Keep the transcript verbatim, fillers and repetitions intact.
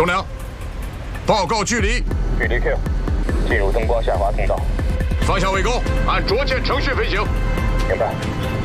栋梁，报告距离。 距离 Q， 进入灯光下滑通道。 方向为攻，按卓建程序飞行。 明白。